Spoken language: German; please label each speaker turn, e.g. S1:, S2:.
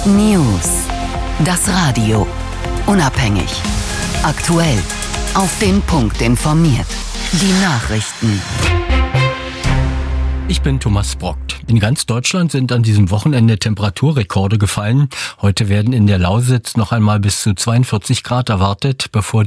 S1: News. Das Radio. Unabhängig. Aktuell. Auf den Punkt informiert. Die Nachrichten.
S2: Ich bin Thomas Brockt. In ganz Deutschland sind an diesem Wochenende Temperaturrekorde gefallen. Heute werden in der Lausitz noch einmal bis zu 42 Grad erwartet, bevor